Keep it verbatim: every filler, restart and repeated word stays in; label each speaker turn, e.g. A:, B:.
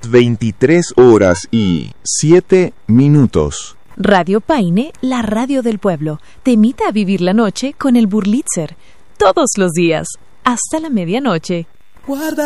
A: las veintitrés horas y siete minutos.
B: Radio Paine, la radio del pueblo, te invita a vivir la noche con el Burlitzer. Todos los días, hasta la medianoche.
C: Guarda